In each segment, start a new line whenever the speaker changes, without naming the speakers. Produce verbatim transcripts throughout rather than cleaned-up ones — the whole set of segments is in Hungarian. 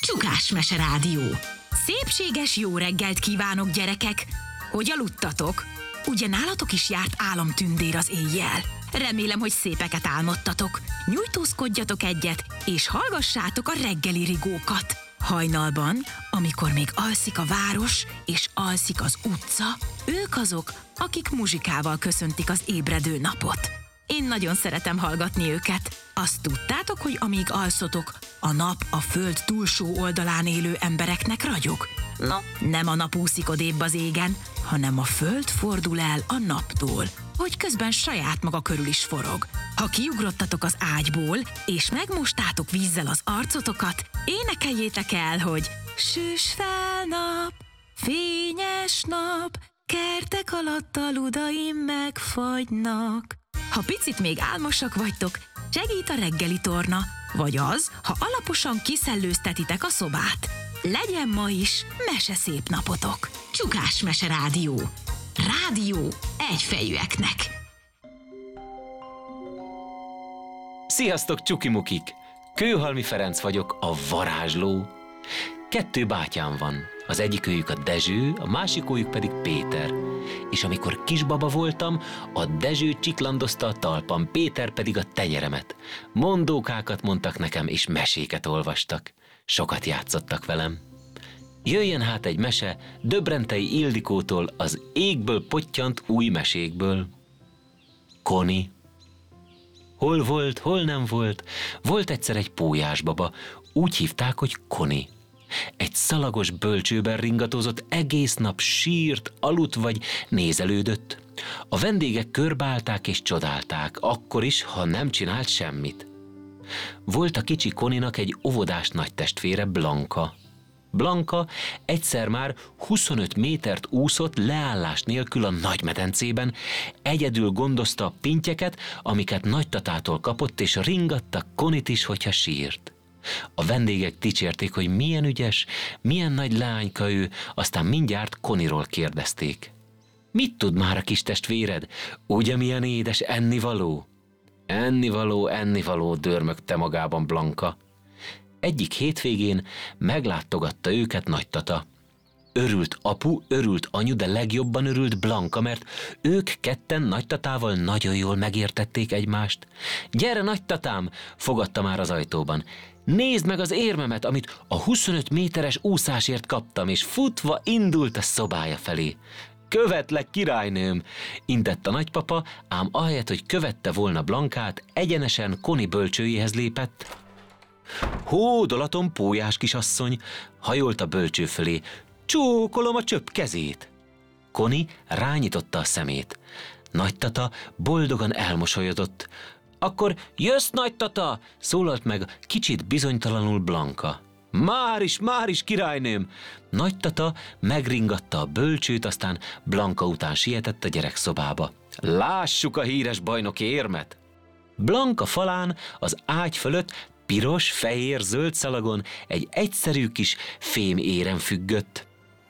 Csukásmese Rádió. Szépséges jó reggelt kívánok, gyerekek! Hogy aludtatok? Ugye nálatok is járt álomtündér az éjjel? Remélem, hogy szépeket álmodtatok. Nyújtózkodjatok egyet, és hallgassátok a reggeli rigókat. Hajnalban, amikor még alszik a város, és alszik az utca, ők azok, akik muzsikával köszöntik az ébredő napot. Én nagyon szeretem hallgatni őket. Azt tudtátok, hogy amíg alszotok, a nap a föld túlsó oldalán élő embereknek ragyog? No, nem a nap úszik odébb az égen, hanem a föld fordul el a naptól, hogy közben saját maga körül is forog. Ha kiugrottatok az ágyból, és megmostátok vízzel az arcotokat, énekeljétek el, hogy süss fel nap, fényes nap, kertek alatt a ludaim megfagynak. Ha picit még álmosak vagytok, segít a reggeli torna, vagy az, ha alaposan kiszellőztetitek a szobát. Legyen ma is meseszép napotok! Csukásmese Rádió. Rádió egyfejűeknek.
Sziasztok, csukimukik! Kőhalmi Ferenc vagyok, a varázsló. Kettő bátyám van. Az egyikőjük a Dezső, a másikójuk pedig Péter. És amikor kisbaba voltam, a Dezső csiklandozta a talpam, Péter pedig a tenyeremet. Mondókákat mondtak nekem, és meséket olvastak. Sokat játszottak velem. Jöjjen hát egy mese Döbrentei Ildikótól, az égből pottyant új mesékből. Koni. Hol volt, hol nem volt, volt egyszer egy pólyásbaba, úgy hívták, hogy Koni. Egy szalagos bölcsőben ringatozott, egész nap sírt, aludt vagy nézelődött. A vendégek körbeállták és csodálták, akkor is, ha nem csinált semmit. Volt a kicsi Koninak egy óvodás nagytestvére, Blanka. Blanka egyszer már huszonöt métert úszott leállás nélkül a nagymedencében, egyedül gondozta a pintyeket, amiket nagytatától kapott, és ringatta Konit is, hogyha sírt. A vendégek dicsérték, hogy milyen ügyes, milyen nagy leányka ő, aztán mindjárt Koniról kérdezték. Mit tud már a kis testvéred? Ugye milyen édes ennivaló? Ennivaló, ennivaló, dörmögte magában Blanka. Egyik hétvégén meglátogatta őket nagytata. Örült apu, örült anyu, de legjobban örült Blanka, mert ők ketten nagytatával nagyon jól megértették egymást. Gyere, nagytatám, fogadta már az ajtóban. Nézd meg az érmemet, amit a huszonöt méteres úszásért kaptam, és futva indult a szobája felé. Követlek, királynőm, intett a nagypapa, ám ahelyett, hogy követte volna Blankát, egyenesen Koni bölcsőjéhez lépett. Hódolatom, pólyás kisasszony, hajolt a bölcső fölé. Csókolom a csöpp kezét. Koni rányitotta a szemét. Nagytata boldogan elmosolyodott. Akkor jössz, nagytata, szólalt meg kicsit bizonytalanul Blanka. Már is, már is, királynőm! Nagytata megringatta a bölcsőt, aztán Blanka után sietett a gyerekszobába. Lássuk a híres bajnoki érmet! Blanka falán az ágy fölött piros, fehér, zöld szalagon egy egyszerű kis fém érem függött.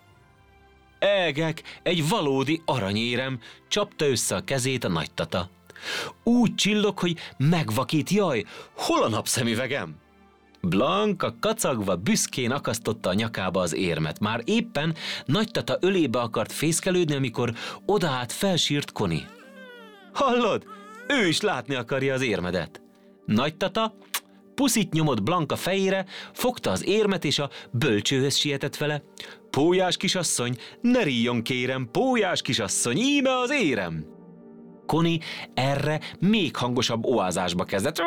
Egek, egy valódi aranyérem, csapta össze a kezét a nagytata. Úgy csillog, hogy megvakít, jaj, hol a napszemüvegem? Blanka kacagva büszkén akasztotta a nyakába az érmet. Már éppen nagytata ölébe akart fészkelődni, amikor odaállt, felsírt Koni. Hallod? Ő is látni akarja az érmedet. Nagytata puszit nyomott Blanka fejére, fogta az érmet és a bölcsőhöz sietett vele. Pólyás kisasszony, ne ríjon kérem, pólyás kisasszony, íme az érem! Koni erre még hangosabb oázásba kezdett.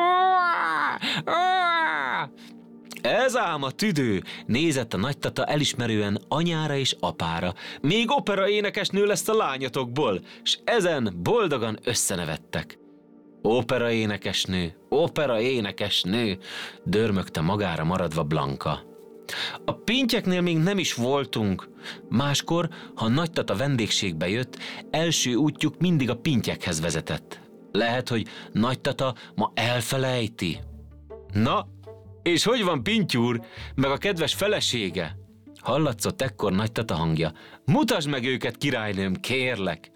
Ez ám a tüdő, nézett a nagytata elismerően anyára és apára. Még opera énekesnő lesz a lányotokból, s ezen boldogan összenevettek. Opera énekesnő, opera énekesnő, dörmögte magára maradva Blanka. A pintyeknél még nem is voltunk. Máskor, ha nagytata vendégségbe jött, első útjuk mindig a pintyekhez vezetett. Lehet, hogy nagytata ma elfelejti. Na, és hogy van Pintyúr, meg a kedves felesége? Hallatszott ekkor nagytata hangja. Mutasd meg őket, királynőm, kérlek!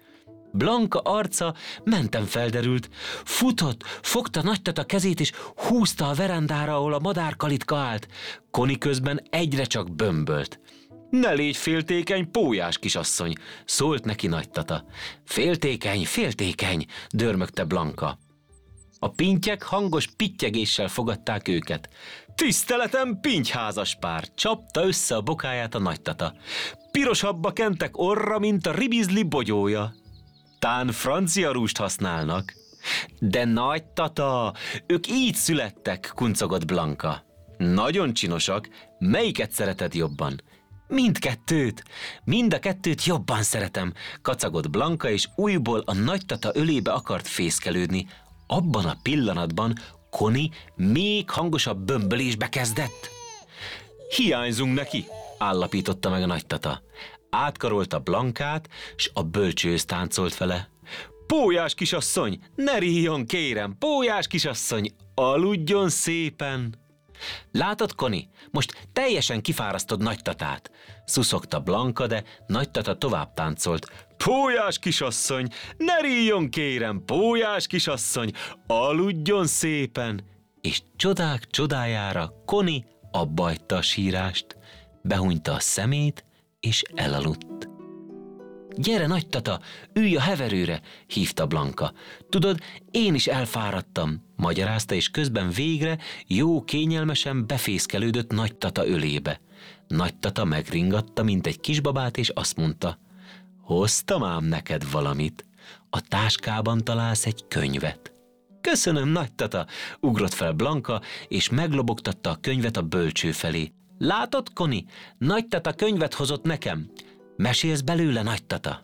Blanka arca menten felderült, futott, fogta nagytata kezét és húzta a verandára, ahol a madárkalitka állt. Koni közben egyre csak bömbölt. Ne légy féltékeny, pólyás kisasszony, szólt neki nagytata. Féltékeny, féltékeny, dörmögte Blanka. A pintyek hangos pittyegéssel fogadták őket. Tiszteletem, pintyházas pár, csapta össze a bokáját a nagytata. Pirosabbba kentek orra, mint a ribizli bogyója. Tán francia rúst használnak. De nagytata, ők így születtek, kuncogott Blanka. Nagyon csinosak, melyiket szereted jobban? Mindkettőt, mind a kettőt jobban szeretem, kacagott Blanka, és újból a nagytata ölébe akart fészkelődni. Abban a pillanatban Koni még hangosabb bömbölésbe kezdett. Hiányzunk neki, állapította meg a nagytata. Átkarolta Blankát, s a bölcsőhöz táncolt vele. Pólyás kisasszony, ne ríjon, kérem, pólyás kisasszony, aludjon szépen. Látod, Koni, most teljesen kifárasztod nagytatát, szuszogta Blanka, de nagytata tovább táncolt. Pólyás kisasszony, ne ríjon, kérem, pólyás kisasszony, aludjon szépen. És csodák csodájára Koni abbahagyta a sírást, behunyta a szemét, és elaludt. Gyere, nagytata, ülj a heverőre, hívta Blanka. Tudod, én is elfáradtam, magyarázta, és közben végre jó kényelmesen befészkelődött nagytata ölébe. Nagytata megringatta, mint egy kisbabát, és azt mondta, hoztam ám neked valamit, a táskában találsz egy könyvet. Köszönöm, nagytata, ugrott fel Blanka, és meglobogtatta a könyvet a bölcső felé. Látod, Koni, nagytata könyvet hozott nekem. Mesélsz belőle, nagytata?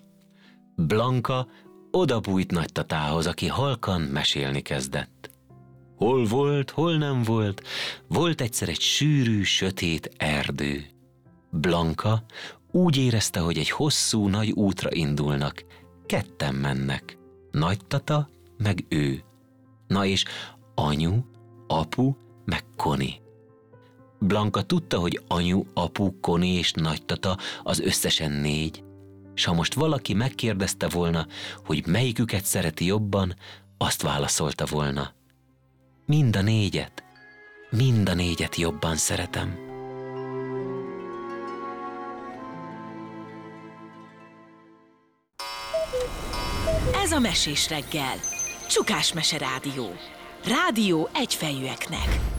Blanka odabújt nagytatához, aki halkan mesélni kezdett. Hol volt, hol nem volt, volt egyszer egy sűrű, sötét erdő. Blanka úgy érezte, hogy egy hosszú, nagy útra indulnak. Ketten mennek, nagytata meg ő. Na és anyu, apu meg Koni. Blanka tudta, hogy anyu, apu, Koni és nagytata az összesen négy, s ha most valaki megkérdezte volna, hogy melyiküket szereti jobban, azt válaszolta volna. Mind a négyet, mind a négyet jobban szeretem.
Ez a Mesés reggel. Csukás Mese Rádió. Rádió egyfejűeknek.